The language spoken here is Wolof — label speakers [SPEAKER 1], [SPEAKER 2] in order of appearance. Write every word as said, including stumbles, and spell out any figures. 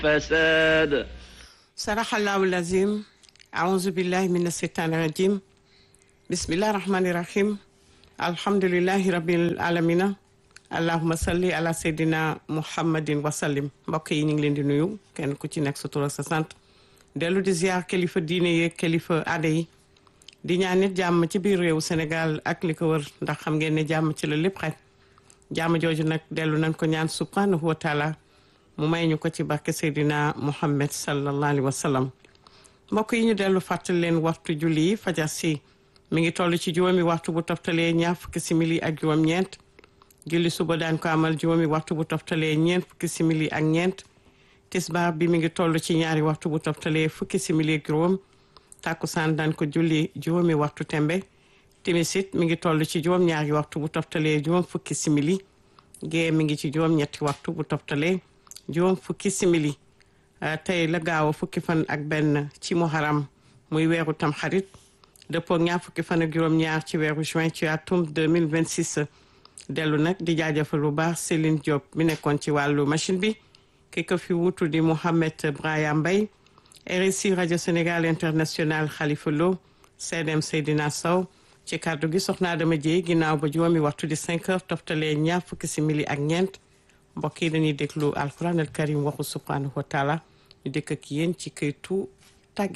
[SPEAKER 1] فساد
[SPEAKER 2] صدق الله العظيم أعوذ بالله من الشيطان الرجيم بسم الله الرحمن الرحيم الحمد لله رب العالمين allahuma salli ala seydina muhammadin wasallim mbokk yi ñu ngi leen di nuyu kenn ku ci nekk sa tur ak sa sant dellu di ziar kilifa diine yeeg kilifa aada yi di ñaan nit jàmm ci biir réewu Sénégal ak li ko wër ndax xam ngeen ne jàmm ci la lépp xaj jàmm jooju nag dellu nañ ko ñaan subhanahu wa taala mu may ñu ko ci barke seydina muhammad sallallahu alayhi wa sallam mbokk yi ñu dellu fàttali leen waxtu julli yi fajar si mi ngi toll ci juróomi waxtu bu toftalee ñaar fukki simili ak juróom-ñeent julli suba daan ko amal juróomi waxtu bu toftalee ñeent fukki simili ak ñeent tisbaar bi mi ngi toll ci ñaari waxtu bu toftalee fukki simili ak juróom takkusaan daan ko julli juróomi waxtu tembe timisit mi ngi toll ci juróom ñaari waxtu bu toftalee juróom fukki simili gée mi ngi ci juróom ñetti waxtu bu toftalee juróom fukki simili tey la gaaw a fukki fan ak benn ci muharam muy weeru tamxarit dëppoo ñaar fukki fan ak juróom ñaar ci weeru juin ci atum deux mille vingt-six dellu nag di jaajëfal bu baax Céline Diop mi nekkoon ci wàllu machine bi ki ko fi wutu di Mouhamed Braya Mbaye R S I rajo Sénégal international Khalifa Lo C D M Seydina Sow ci kàddu gi soxna Adama Dieye ginnaaw ba juróomi waxtu di cinq heures toftalee ñaar fukki simili ak ñeent mbokk yi dañuy déglu alquran al karim waxu subhanahu wa taala ñu dëkk ak yéen ci këytu